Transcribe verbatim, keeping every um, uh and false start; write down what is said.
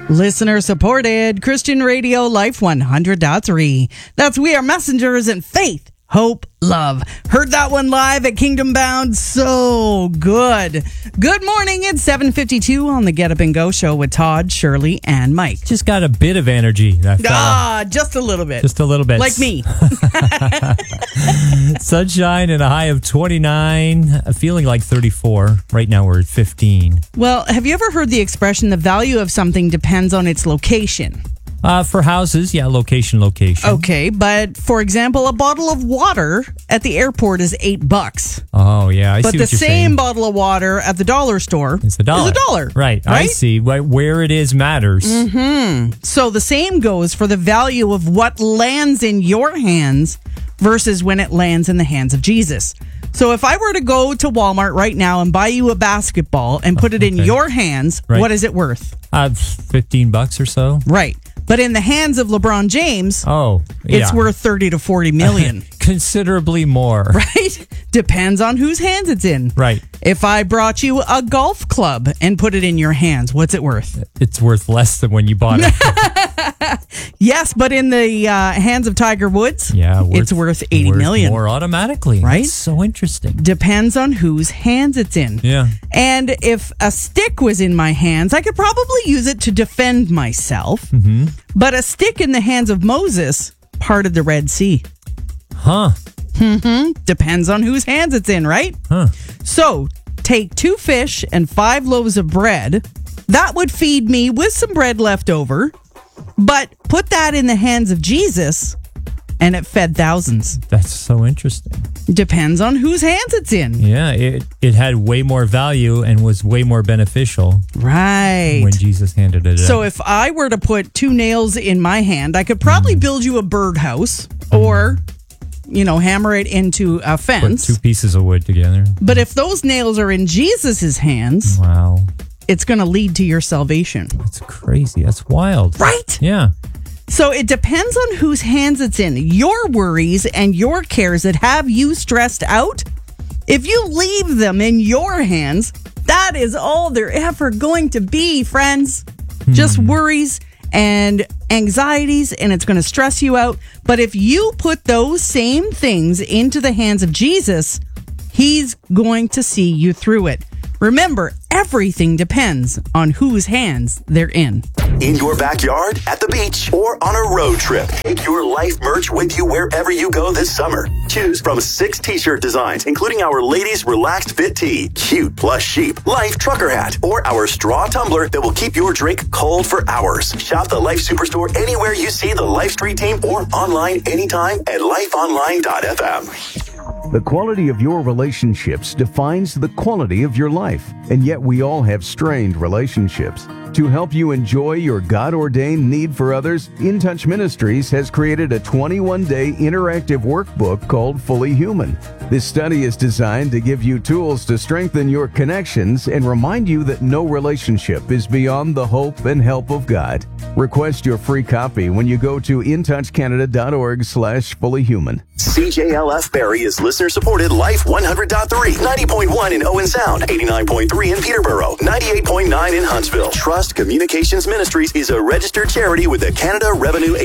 Listener supported Christian Radio Life one hundred point three. That's We Are Messengers in Faith, Hope, Love. Heard that one live at Kingdom Bound. So good. Good morning. It's seven fifty-two on the Get Up and Go show with Todd, Shirley, and Mike. Just got a bit of energy. That fella. Ah, just a little bit. Just a little bit. Like me. Sunshine and a high of twenty-nine, feeling like thirty-four. Right now we're at fifteen. Well, have you ever heard the expression, the value of something depends on its location? Uh, for houses, yeah, location, location. Okay, but for example, a bottle of water at the airport is eight bucks. Oh, yeah, I but see the what you're same saying. bottle of water at the dollar store It's a dollar. is a dollar. Right, right? I see. Where it is matters. Mm-hmm. So the same goes for the value of what lands in your hands versus when it lands in the hands of Jesus. So if I were to go to Walmart right now and buy you a basketball and put it in Okay. your hands, Right. what is it worth? Uh, fifteen bucks or so. Right. But in the hands of LeBron James, Oh, yeah. it's worth thirty to forty million. Considerably more. Right? Depends on whose hands it's in. Right. If I brought you a golf club and put it in your hands, what's it worth? It's worth less than when you bought it. Yes, but in the uh, hands of Tiger Woods, Yeah, worth, it's worth eighty worth million. more automatically. Right? That's so interesting. Depends on whose hands it's in. Yeah. And if a stick was in my hands, I could probably use it to defend myself. Mm-hmm. But a stick in the hands of Moses parted the Red Sea. Huh. Mm-hmm. Depends on whose hands it's in, right? Huh. So take two fish and five loaves of bread. That would feed me with some bread left over. But put that in the hands of Jesus, and it fed thousands. That's so interesting. Depends on whose hands it's in. Yeah, it it had way more value and was way more beneficial Right. when Jesus handed it So out. if I were to put two nails in my hand, I could probably build you a birdhouse or, you know, hammer it into a Put fence. two pieces of wood together. But if those nails are in Jesus's hands, Wow. it's going to lead to your salvation. That's crazy. That's wild. Right? Yeah. So it depends on whose hands it's in. Your worries and your cares that have you stressed out, if you leave them in your hands, that is all they're ever going to be, friends. Hmm. Just worries and anxieties, and it's going to stress you out. But if you put those same things into the hands of Jesus, he's going to see you through it. Remember, everything depends on whose hands they're in. In your backyard, at the beach, or on a road trip. Take your life merch with you wherever you go this summer. Choose from six t-shirt designs, including our ladies' relaxed fit tee, cute plush sheep, Life trucker hat, or our straw tumbler that will keep your drink cold for hours. Shop the Life Superstore anywhere you see the Life Street team or online anytime at life online dot f m. The quality of your relationships defines the quality of your life, and yet we all have strained relationships. To help you enjoy your God-ordained need for others, In Touch Ministries has created a twenty-one day interactive workbook called Fully Human. This study is designed to give you tools to strengthen your connections and remind you that no relationship is beyond the hope and help of God. Request your free copy when you go to intouchcanada.org slash fully human. C J L F Barrie is listener-supported Life one hundred point three, ninety point one in Owen Sound, eighty-nine point three in Peterborough, ninety-eight point nine in Huntsville. Trust Communications Ministries is a registered charity with the Canada Revenue Agency.